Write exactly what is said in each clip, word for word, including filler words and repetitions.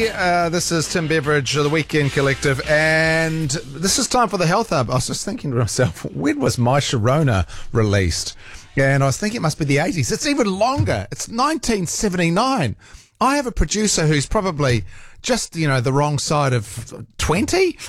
Hey, uh, this is Tim Beveridge of the Weekend Collective, and this is time for the Health Hub. I was just thinking to myself, when was My Sharona released? And I was thinking it must be the eighties. It's even longer. It's nineteen seventy-nine. I have a producer who's probably just, you know, the wrong side of twenty.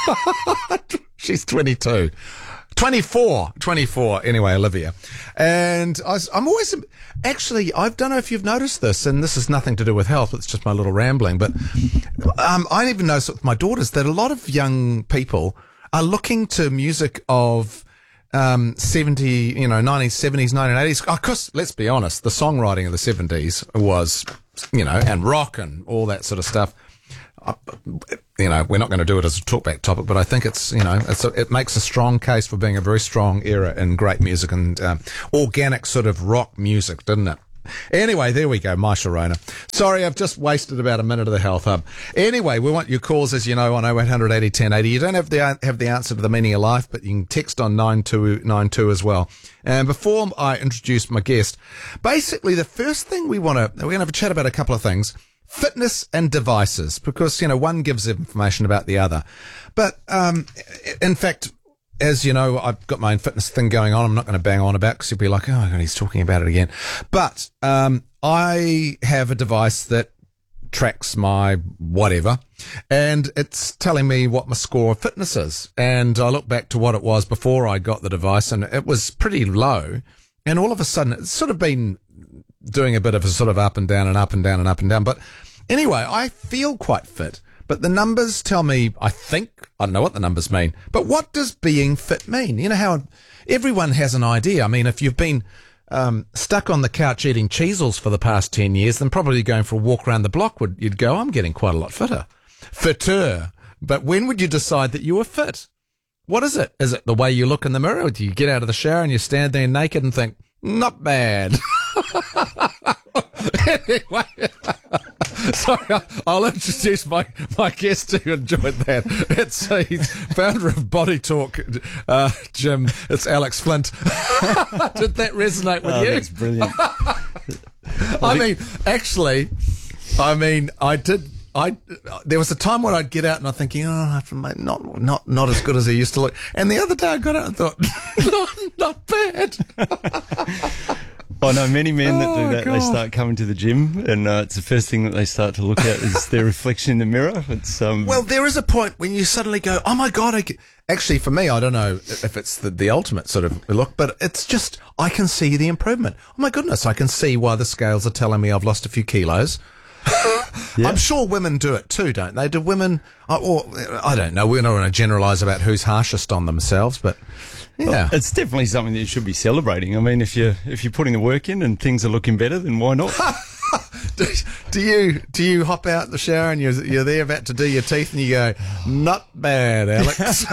She's twenty-two. twenty-four. twenty-four. Anyway, Olivia. And I was, I'm always, actually, I don't know if you've noticed this, and this has nothing to do with health, it's just my little rambling, but um, I even noticed with my daughters that a lot of young people are looking to music of um, seventy, you know, nineteen seventies, nineteen eighties. Of course, let's be honest, the songwriting of the seventies was, you know, and rock and all that sort of stuff. You know, we're not going to do it as a talkback topic, but I think it's, you know, it's a, it makes a strong case for being a very strong era in great music and um, organic sort of rock music, didn't it? Anyway, there we go, My Sharona. Sorry, I've just wasted about a minute of the Health Hub. Anyway, we want your calls, as you know, on oh eight hundred eighty ten eighty. You don't have the have the answer to the meaning of life, but you can text on nine two nine two as well. And before I introduce my guest, basically the first thing we want to, we're going to have a chat about a couple of things. Fitness and devices, because, you know, one gives information about the other. But, um, in fact, as you know, I've got my own fitness thing going on. I'm not going to bang on about because you'll be like, oh my God, he's talking about it again. But, um, I have a device that tracks my whatever, and it's telling me what my score of fitness is. And I look back to what it was before I got the device, and it was pretty low. And all of a sudden, it's sort of been doing a bit of a sort of up and down and up and down and up and down. But anyway, I feel quite fit. But the numbers tell me, I think, I don't know what the numbers mean, but what does being fit mean? You know how everyone has an idea. I mean, if you've been um, stuck on the couch eating Cheezels for the past ten years, then probably going for a walk around the block, would you'd go, I'm getting quite a lot fitter. Fitter. But when would you decide that you were fit? What is it? Is it the way you look in the mirror? Or do you get out of the shower and you stand there naked and think, not bad? Anyway, sorry, I'll introduce my, my guest who enjoyed that. It's uh, he's founder of Body Talk uh, Gym. It's Alex Flint. Did that resonate with oh, you? That's brilliant. I mean, actually, I mean, I did. I there was a time when I'd get out and I'm thinking, oh, not not not as good as I used to look. And the other day I got out and thought, not, not bad. I know many men that Oh, do that. God. They start coming to the gym, and uh, it's the first thing that they start to look at is their reflection in the mirror. It's um. Well, there is a point when you suddenly go, oh my God, I can... Actually, for me, I don't know if it's the, the ultimate sort of look, but it's just, I can see the improvement. Oh my goodness, I can see why the scales are telling me I've lost a few kilos. Yeah. I'm sure women do it too, don't they? Do women, or I don't know, we're not going to generalise about who's harshest on themselves, but yeah. Well, it's definitely something that you should be celebrating. I mean, if you're, if you're putting the work in and things are looking better, then why not? do, do you do you hop out the shower and you're, you're there about to do your teeth and you go, not bad, Alex?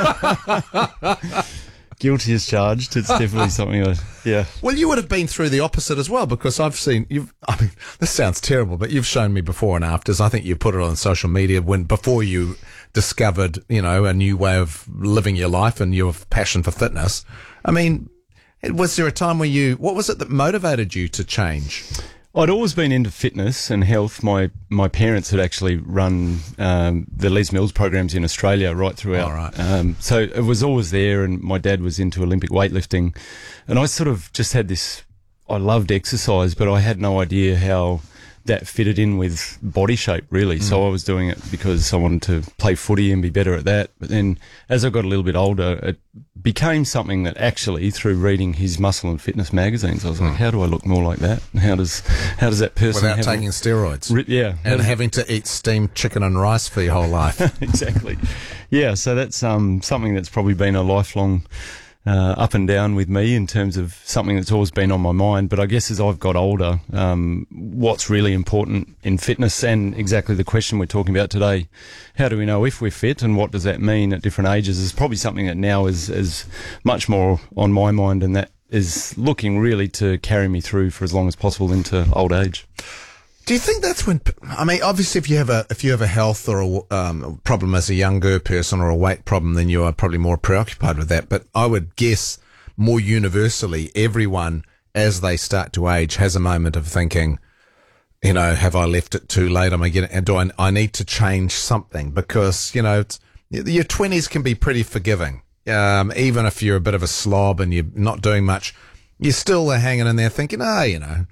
Guilty as charged. It's definitely something I, yeah. Well, you would have been through the opposite as well, because I've seen you've. I mean, this sounds terrible, but you've shown me before and afters. I think you put it on social media when before you discovered, you know, a new way of living your life and your passion for fitness. I mean, was there a time where you? What was it that motivated you to change? I'd always been into fitness and health. My my parents had actually run um, the Les Mills programs in Australia right throughout. All right. Um, so it was always there, and my dad was into Olympic weightlifting. And I sort of just had this, I loved exercise, but I had no idea how that fitted in with body shape, really. Mm. So I was doing it because I wanted to play footy and be better at that. But then as I got a little bit older, it became something that actually, through reading his muscle and fitness magazines, I was like, how do I look more like that? And how does how does that person Without have taking a, steroids? Re- yeah. And having to eat steamed chicken and rice for your whole life. Exactly. Yeah, so that's um something that's probably been a lifelong Uh, up and down with me in terms of something that's always been on my mind. But I guess as I've got older, um, what's really important in fitness, and exactly the question we're talking about today, how do we know if we're fit and what does that mean at different ages, is probably something that now is, is much more on my mind, and that is looking really to carry me through for as long as possible into old age. Do you think that's when? I mean, obviously, if you have a if you have a health or a um, problem as a younger person or a weight problem, then you are probably more preoccupied with that. But I would guess more universally, everyone as they start to age has a moment of thinking, you know, have I left it too late? Am I getting, and do I, I need to change something? Because, you know, it's, your twenties can be pretty forgiving. Um, even if you're a bit of a slob and you're not doing much, you're still hanging in there thinking, oh, you know.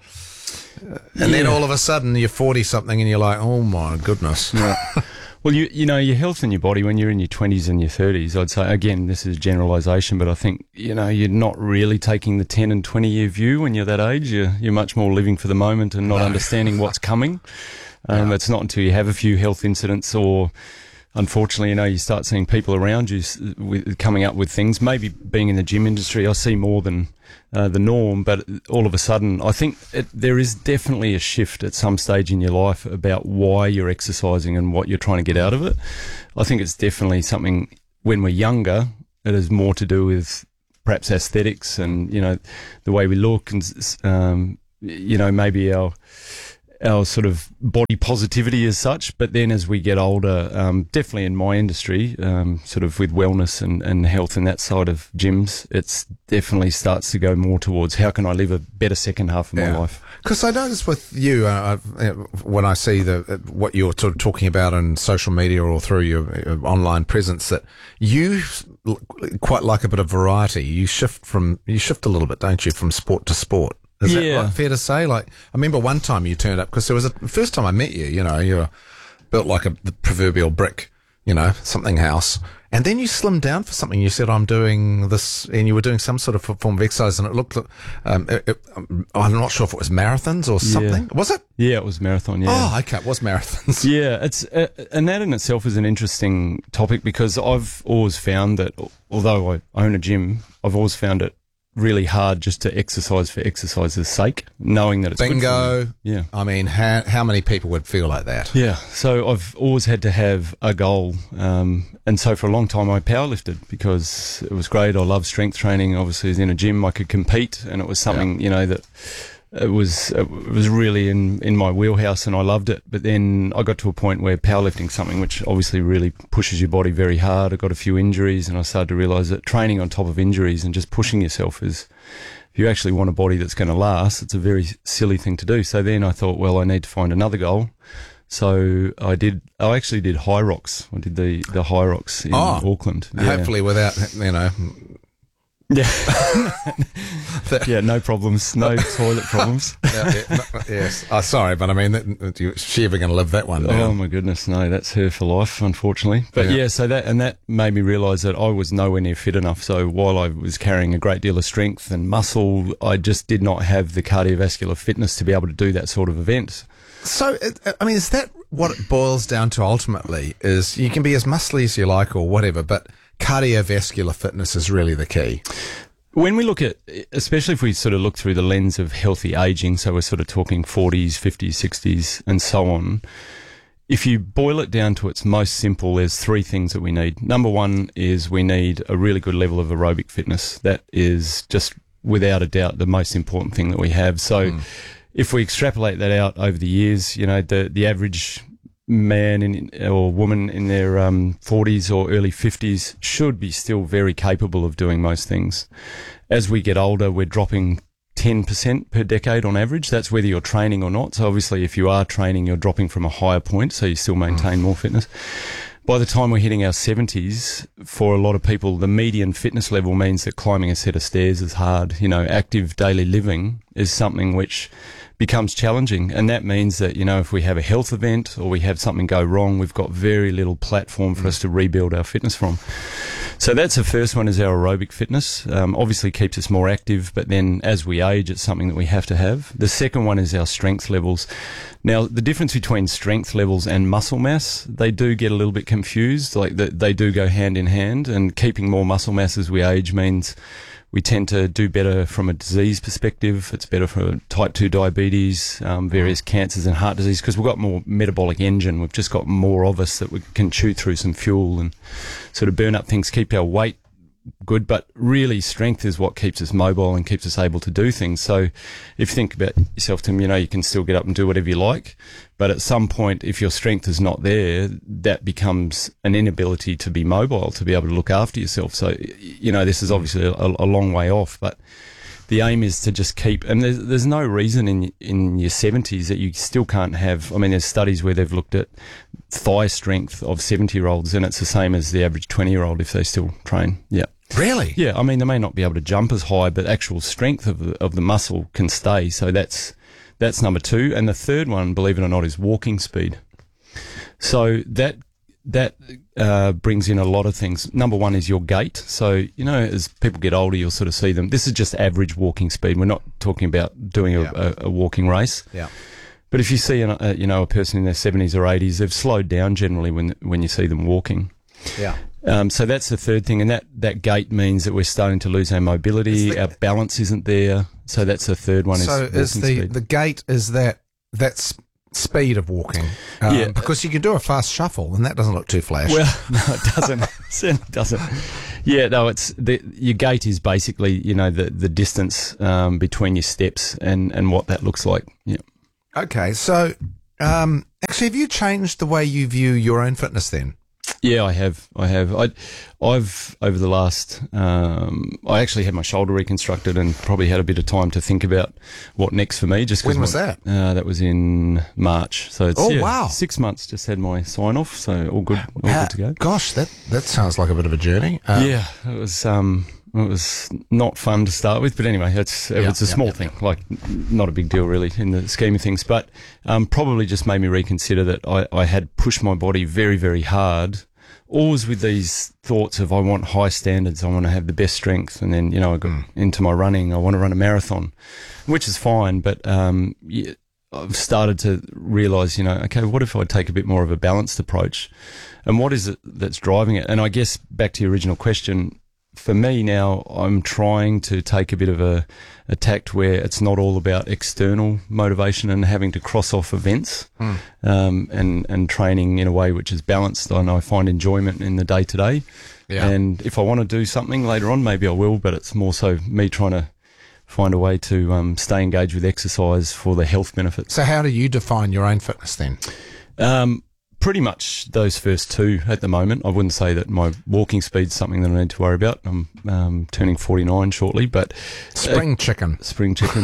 And yeah. then all of a sudden you're forty something and you're like, oh my goodness. Yeah. Well, you you know, your health and your body when you're in your twenties and your thirties, I'd say, again, this is generalisation, but I think, you know, you're not really taking the ten and twenty year view when you're that age. You're, you're much more living for the moment and not no. understanding what's coming. Um, yeah. It's not until you have a few health incidents or, unfortunately, you know, you start seeing people around you with, coming up with things. Maybe being in the gym industry, I see more than uh, the norm, but all of a sudden, I think it, there is definitely a shift at some stage in your life about why you're exercising and what you're trying to get out of it. I think it's definitely something, when we're younger, it is more to do with perhaps aesthetics and, you know, the way we look and, um, you know, maybe our... our sort of body positivity as such, but then as we get older, um, definitely in my industry, um, sort of with wellness and, and health and that side of gyms, it's definitely starts to go more towards how can I live a better second half of yeah. my life. Because I notice with you, uh, when I see the what you're sort of talking about on social media or through your, your online presence, that you quite like a bit of variety. You shift from you shift a little bit, don't you, from sport to sport? Is yeah. that right, fair to say? Like, I remember one time you turned up, because there was a first time I met you, you know, you were built like a the proverbial brick, you know, something house. And then you slimmed down for something. You said, I'm doing this, and you were doing some sort of form of exercise, and it looked, um, it, it, I'm not sure if it was marathons or something. Yeah. Was it? Yeah, it was marathon, yeah. Oh, okay, it was marathons. Yeah, it's, uh, and that in itself is an interesting topic, because I've always found that, although I own a gym, I've always found it really hard just to exercise for exercise's sake, knowing that it's bingo. Good for you. Yeah. I mean, how how many people would feel like that? Yeah. So I've always had to have a goal, um, and so for a long time I powerlifted because it was great. I love strength training. Obviously, in a gym I could compete, and it was something yeah. you know that. It was it was really in, in my wheelhouse, and I loved it. But then I got to a point where powerlifting, something which obviously really pushes your body very hard, I got a few injuries, and I started to realise that training on top of injuries and just pushing yourself is, if you actually want a body that's going to last, it's a very silly thing to do. So then I thought, well, I need to find another goal. So I did. I actually did High Rocks. I did the the High Rocks in oh, Auckland. Yeah. Hopefully, without you know. Yeah, yeah, no problems, no toilet problems. yeah, yeah, no, yes, oh, sorry, but I mean, she's ever going to live that one down. Oh my goodness, no, that's her for life, unfortunately. But yeah. yeah, so that and that made me realise that I was nowhere near fit enough. So while I was carrying a great deal of strength and muscle, I just did not have the cardiovascular fitness to be able to do that sort of event. So, I mean, is that what it boils down to ultimately? Is you can be as muscly as you like or whatever, but cardiovascular fitness is really the key. When we look at, especially if we sort of look through the lens of healthy aging, so we're sort of talking forties, fifties, sixties, and so on, if you boil it down to its most simple, there's three things that we need. Number one is we need a really good level of aerobic fitness. That is just without a doubt the most important thing that we have. So mm. if we extrapolate that out over the years, you know, the, the average man in, or woman in their um, forties or early fifties should be still very capable of doing most things. As we get older, we're dropping ten percent per decade on average. That's whether you're training or not. So obviously if you are training, you're dropping from a higher point, so you still maintain mm. more fitness. By the time we're hitting our seventies, for a lot of people, the median fitness level means that climbing a set of stairs is hard. You know, active daily living is something which becomes challenging, and that means that, you know, if we have a health event or we have something go wrong, we've got very little platform for us to rebuild our fitness from. So that's the first one, is our aerobic fitness. Um, obviously keeps us more active, but then as we age, it's something that we have to have. The second one is our strength levels. Now, the difference between strength levels and muscle mass, they do get a little bit confused. Like the, they do go hand in hand, and keeping more muscle mass as we age means we tend to do better from a disease perspective. It's better for type two diabetes, um, various cancers and heart disease, because we've got more metabolic engine. We've just got more of us that we can chew through some fuel and sort of burn up things, keep our weight good. But really, strength is what keeps us mobile and keeps us able to do things. So if you think about yourself, Tim, you know, you can still get up and do whatever you like. But at some point, if your strength is not there, that becomes an inability to be mobile, to be able to look after yourself. So, you know, this is obviously a, a long way off, but the aim is to just keep, and there's, there's no reason in in your seventies that you still can't have, I mean, there's studies where they've looked at thigh strength of seventy-year-olds, and it's the same as the average twenty-year-old if they still train. Yeah. Really? Yeah, I mean, they may not be able to jump as high, but actual strength of the, of the muscle can stay. So that's that's number two. And the third one, believe it or not, is walking speed. So that that uh, brings in a lot of things. Number one is your gait. So, you know, as people get older, you'll sort of see them. This is just average walking speed. We're not talking about doing a, Yeah. a, a walking race. Yeah. But if you see, an, a, you know, a person in their seventies or eighties, they've slowed down generally when when you see them walking. Yeah. Um, so that's the third thing, and that, that gait means that we're starting to lose our mobility, the- our balance isn't there. So that's the third one. So is is walking the, speed. the gait, is that that's speed of walking? Um, Yeah. Because you can do a fast shuffle and that doesn't look too flash. Well, no, it doesn't. Certainly doesn't. Yeah, no, it's the, your gait is basically, you know, the the distance um, between your steps and, and what that looks like. Yeah. Okay, so um, actually, have you changed the way you view your own fitness then? Yeah, I have. I have. I, I've over the last. Um, I actually had my shoulder reconstructed and probably had a bit of time to think about what next for me. Just 'cause When was my- that? Uh, that was in March. So it's Oh, yeah, wow. six months. Just had my sign off. So all good. All Uh, good to go. Gosh, that, that sounds like a bit of a journey. Uh, Yeah, it was. Um, it was not fun to start with, but anyway, it's it Yeah, was a yeah, small yeah, thing, like n- not a big deal really in the scheme of things. But um, probably just made me reconsider that I, I had pushed my body very, very hard. Always with these thoughts of I want high standards, I want to have the best strength, and then you know I got Mm. into my running. I want to run a marathon, which is fine, but um, yeah, I've started to realise, you know, okay, what if I take a bit more of a balanced approach, and what is it that's driving it? And I guess back to your original question, for me now, I'm trying to take a bit of a, a tact where it's not all about external motivation and having to cross off events, Mm. um, and, and training in a way which is balanced. And I find enjoyment in the day to day. Yeah. And if I want to do something later on, maybe I will, but it's more so me trying to find a way to um, stay engaged with exercise for the health benefits. So how do you define your own fitness then? Um, pretty much those first two at the moment. I wouldn't say that my walking speed's something that I need to worry about. I'm um, turning forty-nine shortly, but Spring chicken. spring chicken.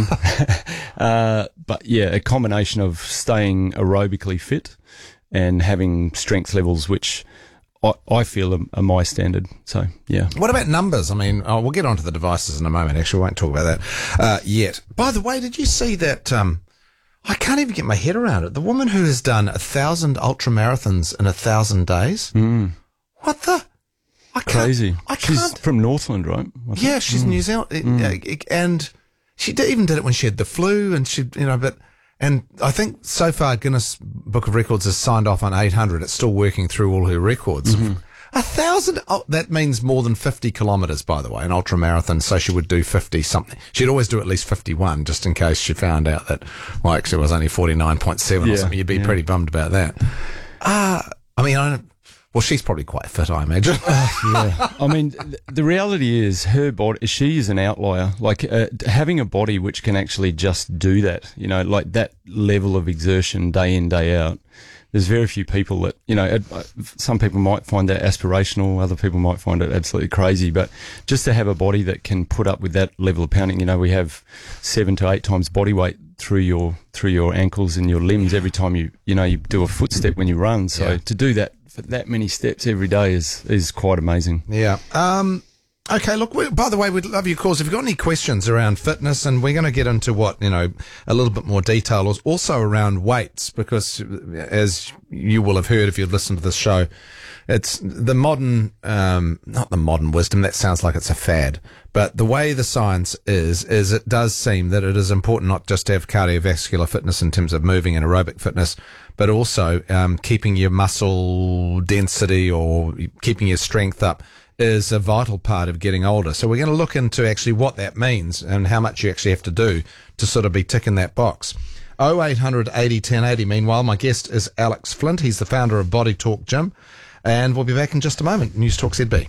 uh, but yeah, a combination of staying aerobically fit and having strength levels which I, I feel are, are my standard. So yeah. What about numbers? I mean, oh, we'll get onto the devices in a moment. Actually, we won't talk about that uh, yet. By the way, did you see that? Um, I can't even get my head around it. The woman who has done a thousand ultra marathons in a thousand days. Mm, What the? I can't, crazy. I She's can't. from Northland, right? I think. Yeah, she's New Zealand, uh, and she did, even did it when she had the flu, and she, you know, but. And I think so far Guinness Book of Records has signed off on eight hundred. It's still working through all her records. A thousand, oh, that means more than fifty kilometres, by the way, an ultra marathon. So she would do fifty something. She'd always do at least fifty-one, just in case she found out that, well, actually it was only forty-nine point seven or Yeah, something. You'd be yeah. pretty bummed about that. Uh, I mean, I don't, well, she's probably quite fit, I imagine. Yeah, I mean, th- the reality is her body, she is an outlier. Like, uh, having a body which can actually just do that, you know, like that level of exertion day in, day out. There's very few people that, you know, it, uh, some people might find that aspirational, other people might find it absolutely crazy, but just to have a body that can put up with that level of pounding, you know, we have seven to eight times body weight through your, through your ankles and your limbs every time you, you know, you do a footstep when you run. So Yeah. to do that for that many steps every day is, is quite amazing. Yeah. Um, okay, look, we, by the way, we'd love your calls. If you've got any questions around fitness, and we're going to get into what, you know, a little bit more detail, also around weights, because as you will have heard if you've listened to this show, it's the modern, um, not the modern wisdom, that sounds like it's a fad, but the way the science is, is it does seem that it is important not just to have cardiovascular fitness in terms of moving and aerobic fitness, but also um, keeping your muscle density or keeping your strength up is a vital part of getting older. So we're going to look into actually what that means and how much you actually have to do to sort of be ticking that box. oh eight hundred eighty ten eighty. Meanwhile, my guest is Alex Flint. He's the founder of Body Talk Gym. And we'll be back in just a moment. News Talk Z B.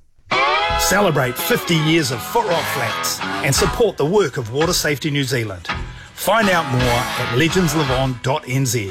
Celebrate fifty years of Foot Rock Flats and support the work of Water Safety New Zealand. Find out more at legends live on dot n z.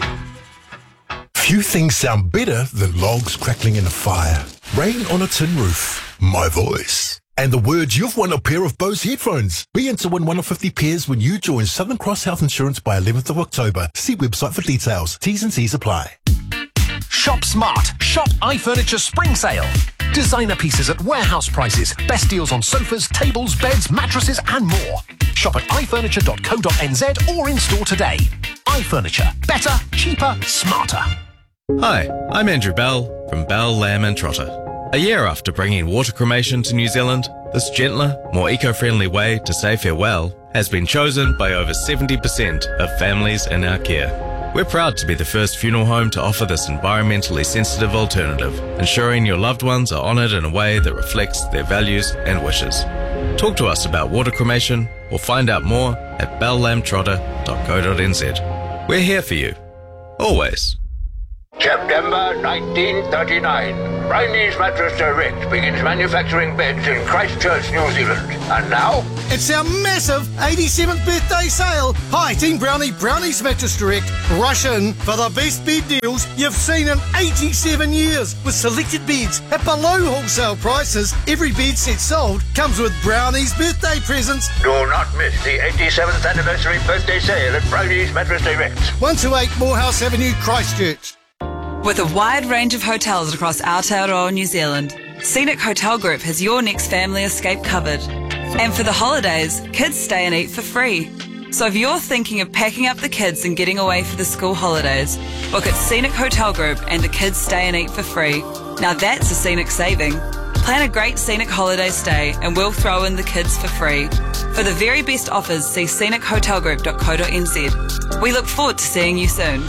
Few things sound better than logs crackling in a fire. Rain on a tin roof. My voice. And the word, you've won a pair of Bose headphones. Be in to win one of fifty pairs when you join Southern Cross Health Insurance by eleventh of October. See website for details. T's and C's apply. Shop smart. Shop iFurniture Spring Sale. Designer pieces at warehouse prices. Best deals on sofas, tables, beds, mattresses and more. Shop at i furniture dot co dot n z or in store today. iFurniture. Better, cheaper, smarter. Hi, I'm Andrew Bell from Bell, Lamb and Trotter. A year after bringing water cremation to New Zealand, this gentler, more eco-friendly way to say farewell has been chosen by over seventy percent of families in our care. We're proud to be the first funeral home to offer this environmentally sensitive alternative, ensuring your loved ones are honoured in a way that reflects their values and wishes. Talk to us about water cremation or find out more at bell lamb trotter dot co dot n z. We're here for you. Always. September nineteen thirty-nine. Brownie's Mattress Direct begins manufacturing beds in Christchurch, New Zealand. And now, it's our massive eighty-seventh birthday sale. Hi, Team Brownie, Brownie's Mattress Direct. Rush in for the best bed deals you've seen in eighty-seven years with selected beds at below wholesale prices. Every bed set sold comes with Brownie's birthday presents. do not miss the eighty-seventh anniversary birthday sale at Brownie's Mattress Direct. one two eight Morehouse Avenue, Christchurch. With a wide range of hotels across Aotearoa, New Zealand, Scenic Hotel Group has your next family escape covered. And for the holidays, kids stay and eat for free. So if you're thinking of packing up the kids and getting away for the school holidays, book at Scenic Hotel Group and the kids stay and eat for free. Now that's a scenic saving. Plan a great scenic holiday stay and we'll throw in the kids for free. For the very best offers, see scenic hotel group dot co dot n z. We look forward to seeing you soon.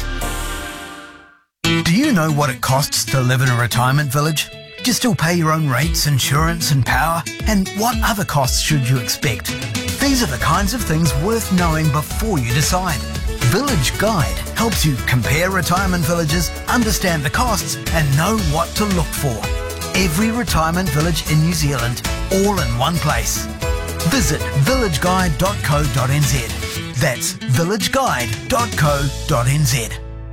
Do you know what it costs to live in a retirement village? Do you still pay your own rates, insurance and power? And what other costs should you expect? These are the kinds of things worth knowing before you decide. Village Guide helps you compare retirement villages, understand the costs and know what to look for. Every retirement village in New Zealand, all in one place. Visit village guide dot co dot n z. That's village guide dot co dot n z.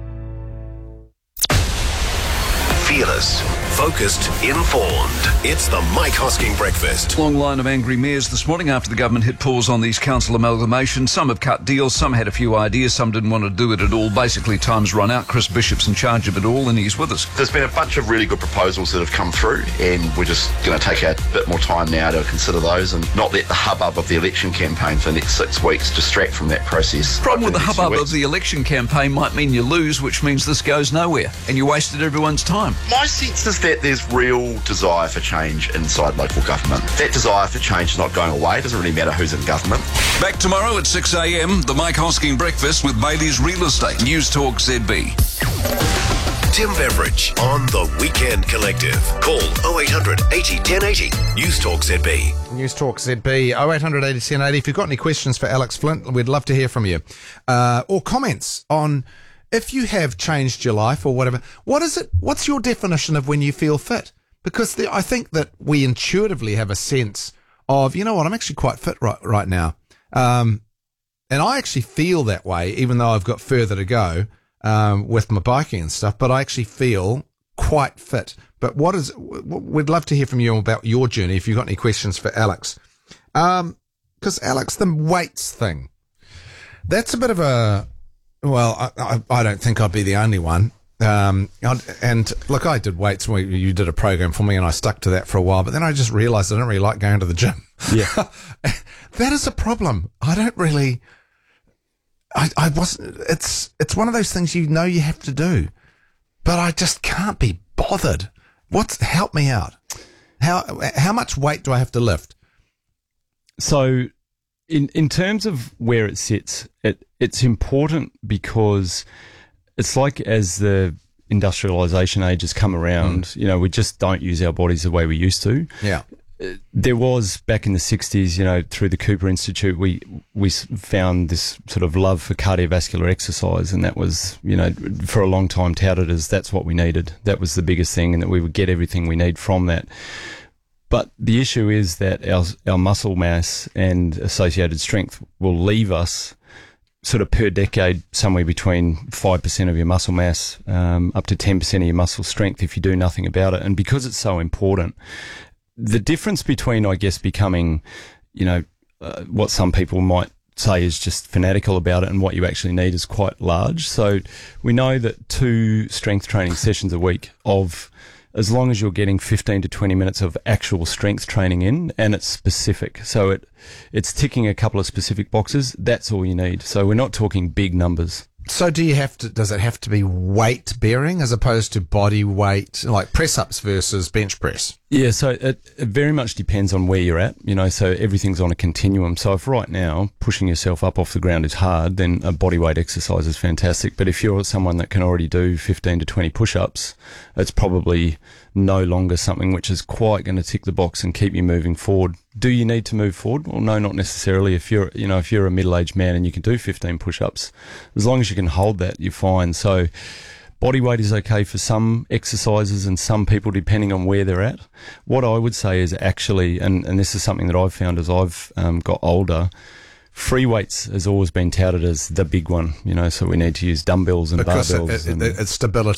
Fearless, focused, informed. It's the Mike Hosking Breakfast. Long line of angry mayors this morning after the government hit pause on these council amalgamations. Some have cut deals, some had a few ideas, some didn't want to do it at all. Basically, time's run out. Chris Bishop's in charge of it all, and he's with us. There's been a bunch of really good proposals that have come through, and we're just going to take a bit more time now to consider those and not let the hubbub of the election campaign for the next six weeks distract from that process. Problem with the hubbub of the election campaign might mean you lose, which means this goes nowhere, and you wasted everyone's time. My sense is that there's real desire for change inside local government. That desire for change is not going away. It doesn't really matter who's in government. Back tomorrow at six a m, the Mike Hosking Breakfast with Bailey's Real Estate. News Talk Z B. Tim Beveridge on the Weekend Collective. Call oh eight hundred eighty ten eighty. News Talk Z B. News Talk Z B, oh eight hundred eighty ten eighty. If you've got any questions for Alex Flint, we'd love to hear from you. Uh, or comments on if you have changed your life or whatever. What is it? What's your definition of when you feel fit? Because the, I think that we intuitively have a sense of, you know what, I'm actually quite fit right, right now. Um, and I actually feel that way, even though I've got further to go um, with my biking and stuff, but I actually feel quite fit. But what is, we'd love to hear from you about your journey if you've got any questions for Alex. Um, because Alex, the weights thing, that's a bit of a, well, I, I, I don't think I'd be the only one. Um, and look, I did weights when you did a program for me and I stuck to that for a while, but then I just realized I don't really like going to the gym. Yeah. That is a problem. I don't really, I, I wasn't, it's, it's one of those things you know you have to do, but I just can't be bothered. What's, help me out. How, how much weight do I have to lift? So in, in terms of where it sits, it, it's important because it's like as the industrialisation age has come around, mm. you know, we just don't use our bodies the way we used to. Yeah. There was back in the sixties, you know, through the Cooper Institute, we we found this sort of love for cardiovascular exercise, and that was, you know, for a long time touted as that's what we needed. That was the biggest thing, and that we would get everything we need from that. But the issue is that our our muscle mass and associated strength will leave us sort of per decade somewhere between five percent of your muscle mass um, up to ten percent of your muscle strength if you do nothing about it. And because it's so important, the difference between, I guess, becoming, you know, uh, what some people might say is just fanatical about it and what you actually need is quite large. So we know that two strength training sessions a week of, as long as you're getting fifteen to twenty minutes of actual strength training in, and it's specific. So it it's ticking a couple of specific boxes, that's all you need. So we're not talking big numbers. So do you have to, does it have to be weight bearing as opposed to body weight, like press ups versus bench press? Yeah, so it, it very much depends on where you're at, you know, so everything's on a continuum. So if right now pushing yourself up off the ground is hard, then a body weight exercise is fantastic. But if you're someone that can already do fifteen to twenty push-ups, it's probably no longer something which is quite going to tick the box and keep you moving forward. Do you need to move forward? Well, no, not necessarily. If you're, you know, if you're a middle-aged man and you can do fifteen push-ups, as long as you can hold that, you're fine. So body weight is okay for some exercises and some people depending on where they're at. What I would say is actually, and, and this is something that I've found as I've um, got older, free weights has always been touted as the big one, you know, so we need to use dumbbells and because barbells. It, it, and it's stability.